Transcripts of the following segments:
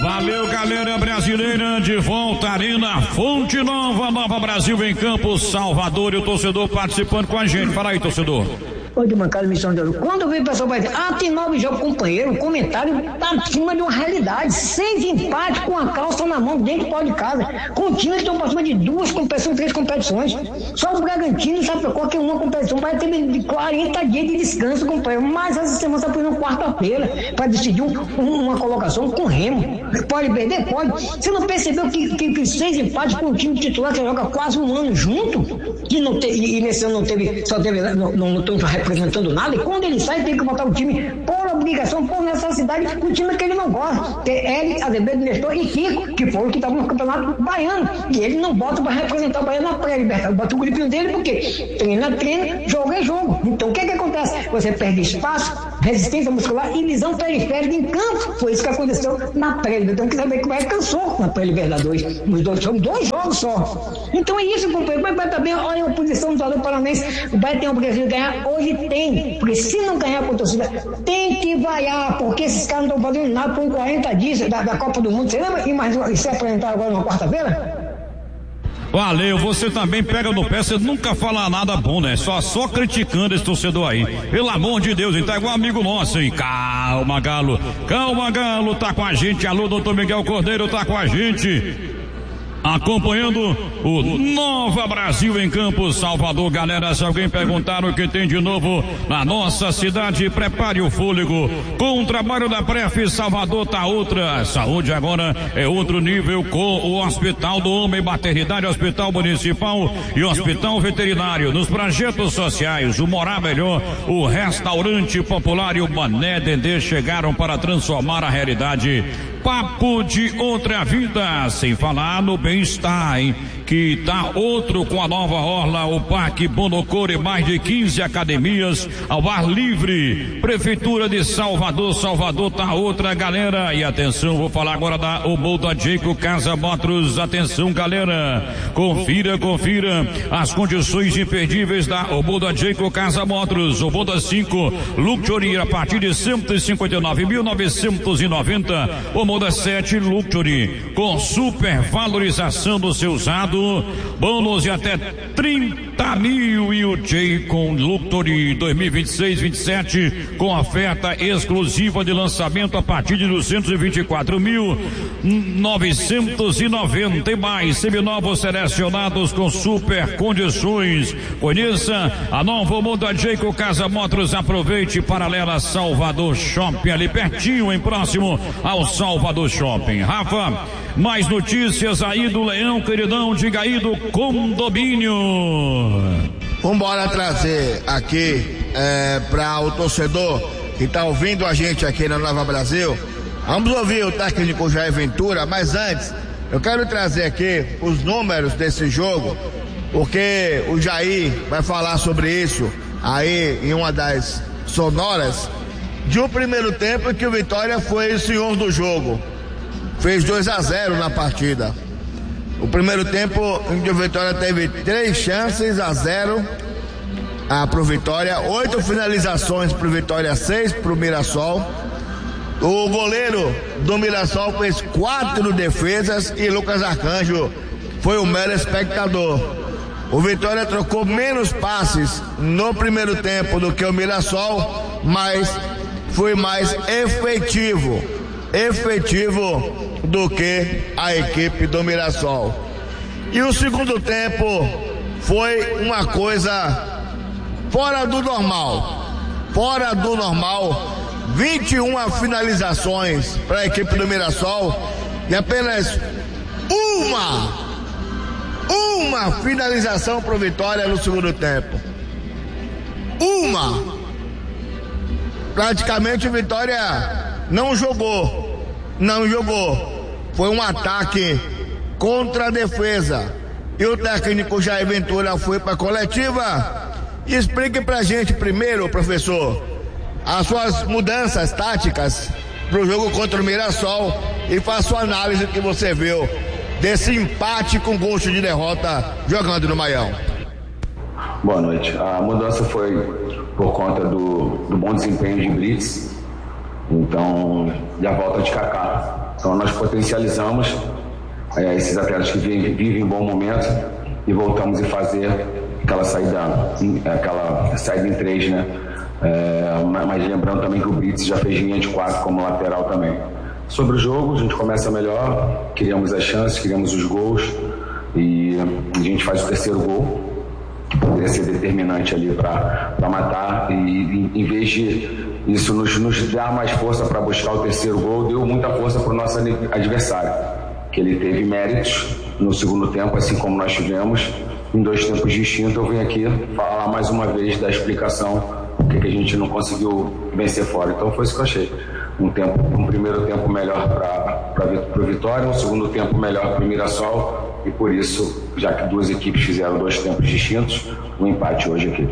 Valeu, galera brasileira, de volta ali na Fonte Nova, Nova Brasil em Campos, Salvador, e o torcedor participando com a gente. Fala aí, torcedor. Oi, de bancada, missão de ouro. Quando vem o pessoal vai dizer, tem 9 jogos, companheiro, o comentário tá acima de uma realidade. 6 empates com a calça na mão dentro do de casa. Com times que estão passando de 2 competições, 3 competições. Só o Bragantino sabe que é uma competição, vai ter de 40 dias de descanso, companheiro. Mas essa semana está por quarta-feira para decidir uma colocação com o Remo. Pode perder? Pode. Você não percebeu que 6 empates com o time titular que joga quase um ano junto? Que não e nesse ano não teve representando nada, e quando ele sai tem que botar o time por obrigação, por necessidade, o time que ele não gosta, que é ele, Azevedo, Nestor e Kiko, que foram que estavam no campeonato baiano, e ele não bota para representar o Baiano na pré-libertadores, bota o grupinho dele porque treina, jogo é jogo. Então o que acontece? Você perde espaço, resistência muscular e lisão periférica em campo. Foi isso que aconteceu na pré-libertadores. Então que saber que vai cansou na pré-libertadores. São 2 jogos só. Então é isso, companheiro. Mas também, olha a oposição do Salvador Paranense, o Bahia tem a obrigação de ganhar. Hoje tem, porque se não ganhar com a torcida, tem que vaiar, porque esses caras não estão fazendo nada por 40 dias da Copa do Mundo. Você lembra? E se apresentar agora na quarta-feira? Valeu, você também pega no pé, você nunca fala nada bom, né? Só criticando esse torcedor aí. Pelo amor de Deus, ele tá igual amigo nosso, hein? Calma, Galo, tá com a gente. Alô, doutor Miguel Cordeiro, tá com a gente. Acompanhando o Nova Brasil em Campos, Salvador. Galera, se alguém perguntar o que tem de novo na nossa cidade, prepare o fôlego. Com o trabalho da Pref, Salvador tá outra. Saúde agora é outro nível, com o Hospital do Homem, Maternidade, Hospital Municipal e Hospital Veterinário. Nos projetos sociais, o Morar Melhor, o Restaurante Popular e o Mané Dendê chegaram para transformar a realidade. Papo de outra vida, sem falar no bem-estar, hein? Que tá outro com a nova orla, o Parque Bonocore, mais de 15 academias ao ar livre. Prefeitura de Salvador tá outra, galera. E atenção, vou falar agora da Obolda Jeico Casa Motors. Atenção, galera, confira as condições imperdíveis da Obolda Jeico Casa Motors. Obolda 5 Luxury a partir de 159.990. Obolda 7 Luxury com super valorização do seu usado, bônus de até 30 mil, e o Jaycon Luxury 2026-27 com oferta exclusiva de lançamento a partir de 224.990 e mais, seminovos selecionados com super condições. Conheça a nova Obolda Jayco Casa Motors, aproveite. Paralela Salvador Shopping, ali pertinho, em próximo ao Salvador Shopping. Rafa, mais notícias aí do Leão, queridão, diga aí do condomínio. Vambora trazer aqui para o torcedor que está ouvindo a gente aqui na Nova Brasil. Vamos ouvir o técnico Jair Ventura, mas antes eu quero trazer aqui os números desse jogo, porque o Jair vai falar sobre isso aí em uma das sonoras de um primeiro tempo que o Vitória foi o senhor do jogo. Fez 2-0 na partida. O primeiro tempo em que o Vitória teve 3 chances a 0 pro Vitória, 8 finalizações pro Vitória, 6 pro Mirassol. O goleiro do Mirassol fez 4 defesas e Lucas Arcanjo foi o mero espectador. O Vitória trocou menos passes no primeiro tempo do que o Mirassol, mas foi mais efetivo do que a equipe do Mirassol. E o segundo tempo foi uma coisa fora do normal. 21 finalizações para a equipe do Mirassol e apenas uma finalização para o Vitória no segundo tempo. Praticamente o Vitória não jogou. Foi um ataque contra a defesa. E o técnico Jair Ventura foi para a coletiva. Explique pra gente primeiro, professor, as suas mudanças táticas pro jogo contra o Mirassol e faça sua análise do que você viu desse empate com gosto de derrota jogando no Maião. Boa noite. A mudança foi por conta do bom desempenho de blitz Então, e a volta de Kaká. Então nós potencializamos esses atletas que vivem um bom momento e voltamos a fazer aquela saída em 3, né? Mas lembrando também que o Brits já fez linha de 4 como lateral também. Sobre o jogo, a gente começa melhor, criamos as chances, criamos os gols e a gente faz o terceiro gol, que poderia ser determinante ali para matar, e em vez de isso nos dar mais força para buscar o terceiro gol, deu muita força para o nosso adversário, que ele teve méritos no segundo tempo, assim como nós tivemos em 2 tempos distintos. Eu venho aqui falar mais uma vez da explicação porque que a gente não conseguiu vencer fora. Então foi isso que eu achei. Um primeiro tempo melhor para o Vitória, um segundo tempo melhor para o Mirassol, e por isso, já que 2 equipes fizeram 2 tempos distintos, um empate hoje aqui.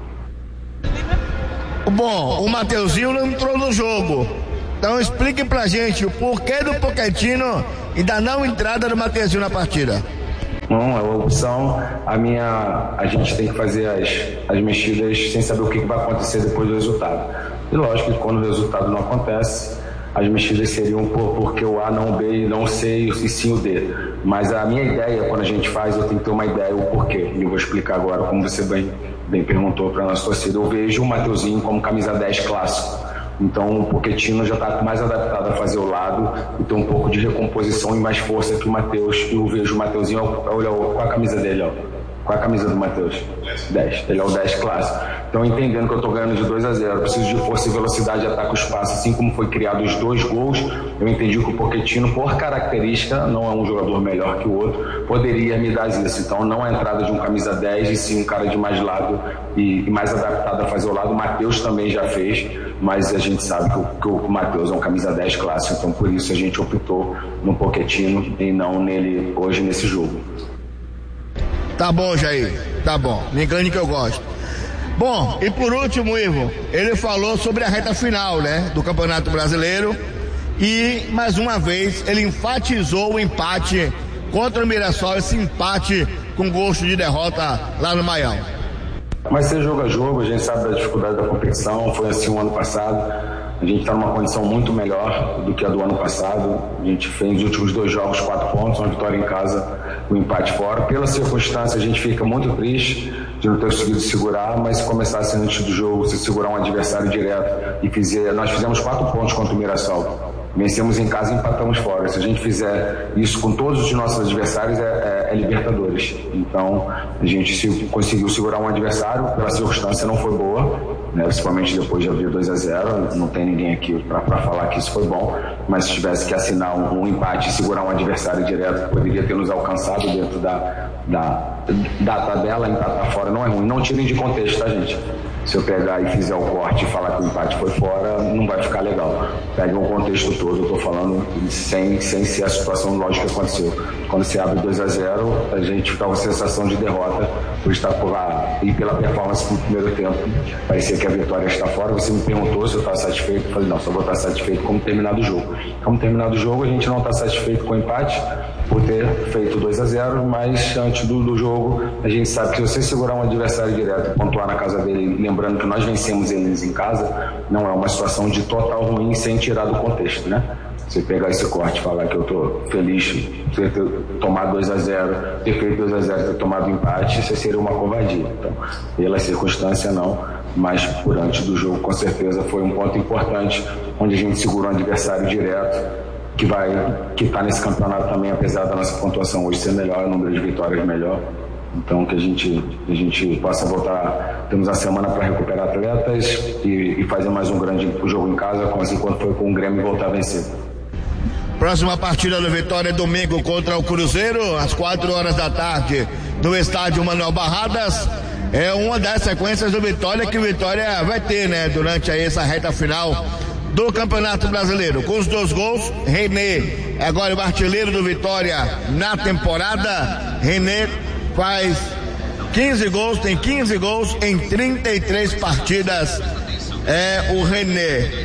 Bom, o Mateuzinho não entrou no jogo, então explique pra gente o porquê do Pochettino ainda não entrada do Mateuzinho na partida. Não, é uma opção. A gente tem que fazer as mexidas sem saber o que vai acontecer depois do resultado. E lógico que quando o resultado não acontece, as mexidas seriam porque o A, não o B, e não o C e sim o D. Mas a minha ideia, quando a gente faz, eu tenho que ter uma ideia, o porquê. E eu vou explicar agora, como você bem perguntou para a nossa torcida. Eu vejo o Mateuzinho como camisa 10 clássico. Então o Pochettino já está mais adaptado a fazer o lado e tem um pouco de recomposição e mais força que o Matheus. Eu vejo o Mateuzinho, olha qual a camisa dele, ó. Qual a camisa do Matheus? 10. Ele é o 10 clássico. Então, entendendo que eu estou ganhando de 2-0, preciso de força e velocidade de ataque ao espaço, assim como foi criado os 2 gols, eu entendi que o Pochettino, por característica, não é um jogador melhor que o outro, poderia me dar isso. Então, não a entrada de um camisa 10, e sim um cara de mais lado e mais adaptado a fazer o lado. O Matheus também já fez, mas a gente sabe que o Matheus é um camisa 10 clássico, então por isso a gente optou no Pochettino e não nele hoje nesse jogo. Tá bom, Jair, tá bom, me engane que eu gosto. Bom, e por último, Ivo, ele falou sobre a reta final, né, do Campeonato Brasileiro, e mais uma vez ele enfatizou o empate contra o Mirassol, esse empate com gosto de derrota lá no Maião. Vai ser jogo a jogo, a gente sabe da dificuldade da competição, foi assim o ano passado. A gente está numa condição muito melhor do que a do ano passado. A gente fez nos últimos 2 jogos 4 pontos, uma vitória em casa, um empate fora. Pela circunstância, a gente fica muito triste de não ter conseguido segurar, mas se começasse antes do jogo, se segurar um adversário direto e nós fizemos 4 pontos contra o Mirassol. Vencemos em casa e empatamos fora. Se a gente fizer isso com todos os nossos adversários, é Libertadores. Então, a gente conseguiu segurar um adversário, pela circunstância não foi boa, né? Principalmente depois de abrir 2-0. Não tem ninguém aqui para falar que isso foi bom, mas se tivesse que assinar um empate e segurar um adversário direto, poderia ter nos alcançado dentro da tabela. Empatar fora não é ruim. Não tirem de contexto, tá, gente? Se eu pegar e fizer o corte e falar que o empate foi fora, não vai ficar legal. Pega o contexto todo, eu estou falando sem ser a situação lógica que aconteceu. Quando você abre 2-0, a gente fica com a sensação de derrota por estar por lá e pela performance no primeiro tempo. Parecia que a vitória está fora. Você me perguntou se eu estava satisfeito. Eu falei, não, só vou estar satisfeito como terminado o jogo. Como terminado o jogo, a gente não está satisfeito com o empate por ter feito 2-0, mas antes do jogo, a gente sabe que se você segurar um adversário direto e pontuar na casa dele, lembrando que nós vencemos eles em casa, não é uma situação de total ruim sem tirar do contexto, né? Você pegar esse corte e falar que eu tô feliz de ter tomado 2-0, ter feito 2-0, ter tomado empate, isso seria uma covardia. Então, pela circunstância não, mas por antes do jogo, com certeza foi um ponto importante, onde a gente segurou um adversário direto, que está nesse campeonato também, apesar da nossa pontuação hoje ser melhor, o número de vitórias melhor. Então que a gente possa voltar, temos a semana para recuperar atletas e fazer mais um grande jogo em casa, assim quando foi com o Grêmio, voltar a vencer. Próxima partida do Vitória é domingo contra o Cruzeiro, às 4h, no estádio Manuel Barradas. É uma das sequências do Vitória que o Vitória vai ter, né, durante aí essa reta final do Campeonato Brasileiro. Com os 2 gols, René, agora o artilheiro do Vitória na temporada. René faz 15 gols, tem 15 gols em 33 partidas. É o René.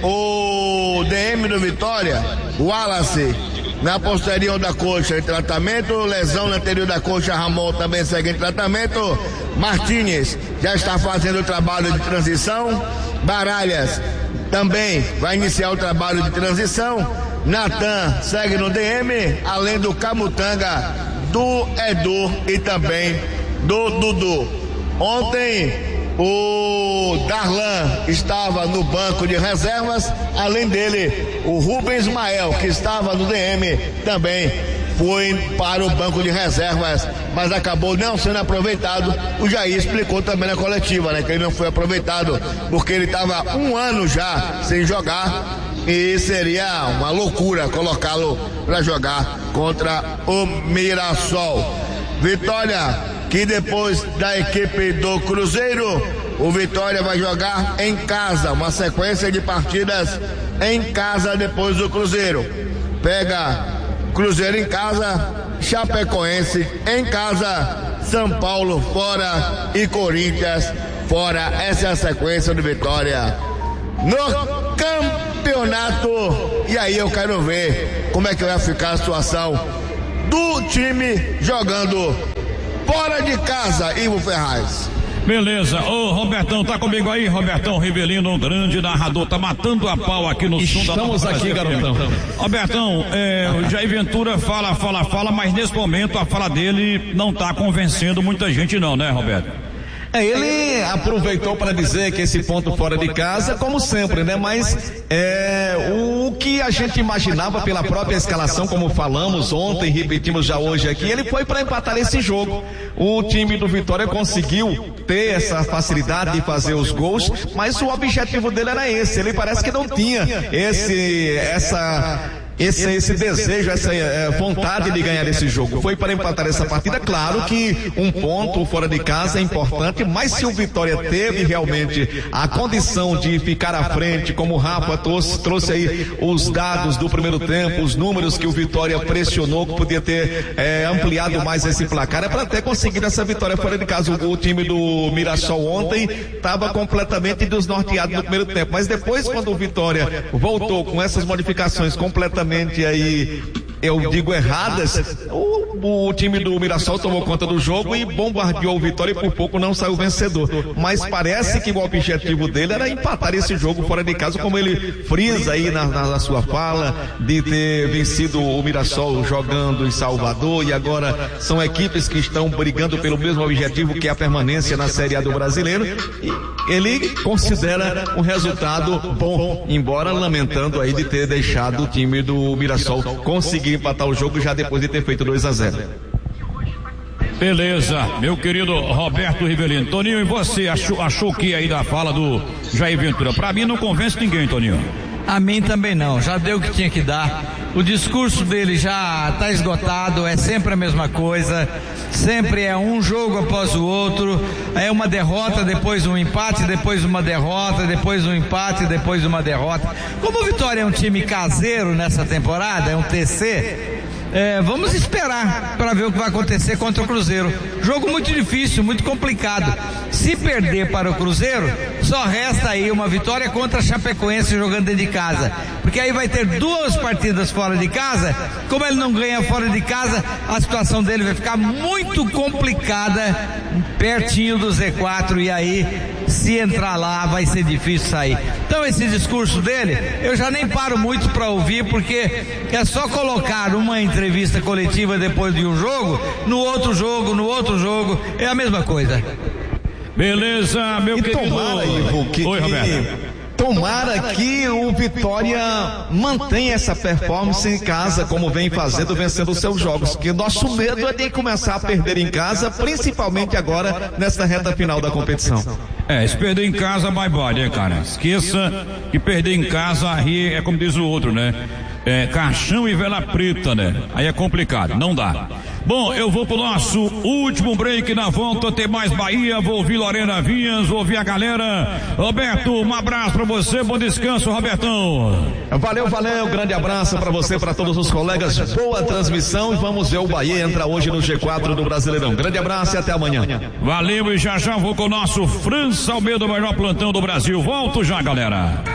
O DM do Vitória, o Wallace, na posterior da coxa em tratamento, lesão na anterior da coxa, Ramon também segue em tratamento. Martínez já está fazendo o trabalho de transição. Baralhas também vai iniciar o trabalho de transição. Natan segue no DM, além do Camutanga, do Edu e também do Dudu. Ontem o Darlan estava no banco de reservas, além dele o Rubens Mael, que estava no DM, também foi para o banco de reservas, mas acabou não sendo aproveitado. O Jair explicou também na coletiva, né, que ele não foi aproveitado porque ele estava 1 ano já sem jogar e seria uma loucura colocá-lo para jogar contra o Mirassol. Vitória que depois da equipe do Cruzeiro, o Vitória vai jogar em casa, uma sequência de partidas em casa depois do Cruzeiro. Pega Cruzeiro em casa, Chapecoense em casa, São Paulo fora e Corinthians fora. Essa é a sequência do Vitória no campeonato. E aí eu quero ver como é que vai ficar a situação do time jogando fora de casa, Ivo Ferraz. Beleza, ô Robertão, tá comigo aí, Robertão Rivelino, um grande narrador, tá matando a pau aqui no som da Estamos aqui, garotão. Robertão, o Jair Ventura fala, mas nesse momento a fala dele não tá convencendo muita gente não, né, Roberto? Ele aproveitou para dizer que esse ponto fora de casa, como sempre, né? Mas o que a gente imaginava pela própria escalação, como falamos ontem, repetimos já hoje aqui, ele foi para empatar esse jogo. O time do Vitória conseguiu ter essa facilidade de fazer os gols, mas o objetivo dele era esse. Ele parece que não tinha esse desejo, essa vontade de ganhar esse jogo. Foi para empatar essa partida. Claro que um ponto fora de casa é importante, mas se o Vitória teve realmente a condição de ficar à frente, como o Rafa trouxe aí os dados do primeiro tempo, os números que o Vitória pressionou, que podia ter ampliado mais esse placar, é para ter conseguido essa vitória fora de casa. O time do Mirassol ontem estava completamente desnorteado no primeiro tempo, mas depois, quando o Vitória voltou com essas modificações completamente aí, eu digo erradas, o time do Mirassol tomou conta do jogo e bombardeou o Vitória e por pouco não saiu vencedor. Mas parece que o objetivo dele era empatar esse jogo fora de casa, como ele frisa aí na sua fala, de ter vencido o Mirassol jogando em Salvador, e agora são equipes que estão brigando pelo mesmo objetivo, que é a permanência na Série A do Brasileiro, e ele considera um resultado bom, embora lamentando aí de ter deixado o time do Mirassol conseguir empatar o jogo já depois de ter feito 2-0. Beleza, meu querido Roberto Rivelino. Toninho, e você achou que aí da fala do Jair Ventura? Pra mim não convence ninguém, Toninho. A mim também não, já deu o que tinha que dar. O discurso dele já está esgotado, é sempre a mesma coisa, sempre é um jogo após o outro, é uma derrota, depois um empate, depois uma derrota, depois um empate, depois uma derrota. Como o Vitória é um time caseiro nessa temporada, é um TC, vamos esperar para ver o que vai acontecer contra o Cruzeiro. Jogo muito difícil, muito complicado. Se perder para o Cruzeiro, só resta aí uma vitória contra a Chapecoense jogando dentro de casa, porque aí vai ter 2 partidas fora de casa. Como ele não ganha fora de casa, a situação dele vai ficar muito complicada pertinho do Z4, e aí se entrar lá vai ser difícil sair. Então esse discurso dele eu já nem paro muito para ouvir, porque é só colocar uma entrevista coletiva depois de um jogo, no outro jogo é a mesma coisa. Beleza, meu e querido. Tomara, Ivo, Oi, Roberto. Tomara que o Vitória mantenha essa performance em casa, como vem fazendo, vencendo os seus jogos, que nosso medo é de começar a perder em casa, principalmente agora nesta reta final da competição. Se perder em casa, bye-bye, né, cara? Esqueça que perder em casa aí é como diz o outro, né? Caixão e vela preta, né? Aí é complicado, não dá. Bom, eu vou pro nosso último break. Na volta tem mais Bahia, vou ouvir Lorena Vinhas, vou ouvir a galera. Roberto, um abraço pra você, bom descanso, Robertão. Valeu, grande abraço pra você, pra todos os colegas, boa transmissão, e vamos ver o Bahia entrar hoje no G4 do Brasileirão. Grande abraço e até amanhã. Valeu, e já vou com o nosso França Almeida, o melhor plantão do Brasil. Volto já, galera.